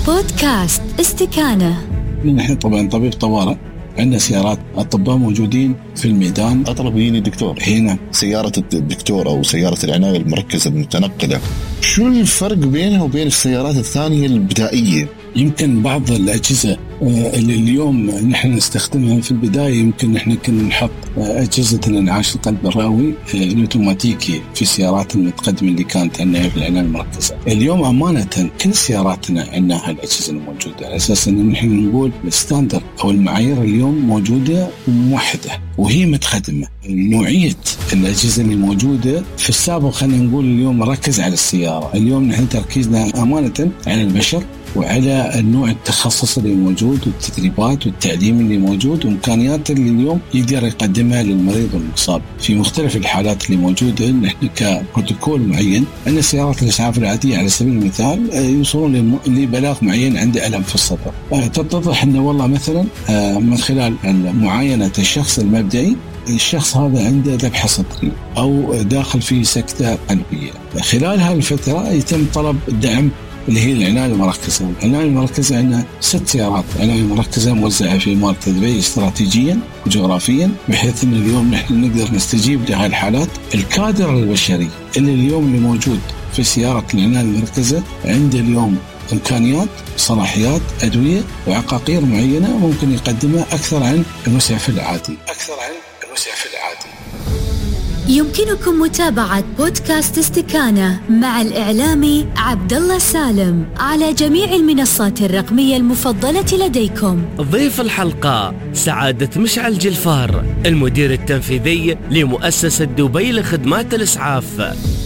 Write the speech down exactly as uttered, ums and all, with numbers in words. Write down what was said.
بودكاست استكانة. نحن طبعا طبيب طوارئ، عندنا سيارات أطباء موجودين في الميدان. أطلب يجيني الدكتور هنا سيارة الدكتور أو سيارة العناية المركزة المتنقلة، شو الفرق بينها وبين السيارات الثانية البدائية؟ يمكن بعض الأجهزة اللي اليوم نحن نستخدمها في البداية، يمكن نحن كنا نحط أجهزة الانعاش القلب الرئوي الأوتوماتيكي في السيارات المتقدمة اللي كانت عندنا في العناية المركزة. اليوم أمانة كل سياراتنا عندنا هالأجهزة الموجودة، على أساس أن نحن نقول الستاندر أو المعايير اليوم موجودة وموحدة وهي متخدمة. نوعية الأجهزة اللي موجودة في السابق خلينا نقول اليوم ركز على السيارة، اليوم نحن تركيزنا أمانة على البشر وعلى النوع التخصص اللي موجود والتدريبات والتعليم اللي موجود وإمكانيات اللي اليوم يقدر يقدمها للمريض والمصاب في مختلف الحالات اللي موجودة. نحن كبروتوكول معين أن السيارات الإسعاف العادية على سبيل المثال يوصلون لبلاغ معين عنده ألم في الصدر، تتضح أنه والله مثلا من خلال معاينة الشخص المبدئي الشخص هذا عنده ذبحة صدرية أو داخل في سكتة قلبية. خلال هالفترة يتم طلب الدعم اللي هي العناية المركزة. العناية المركزة عندنا ست سيارات عناية مركزة موزعة في مركز البي استراتيجيا وجغرافيا، بحيث أن اليوم نحن نقدر نستجيب لهذه الحالات. الكادر البشري اللي اليوم اللي موجود في سيارة العناية المركزة عنده اليوم إمكانيات، صلاحيات، أدوية وعقاقير معينة ممكن يقدمها أكثر عن المسعف العادي أكثر عن المسعف العادي. يمكنكم متابعة بودكاست استكانة مع الإعلامي عبد الله سالم على جميع المنصات الرقمية المفضلة لديكم. ضيف الحلقة سعادة مشعل جلفار، المدير التنفيذي لمؤسسة دبي لخدمات الإسعاف.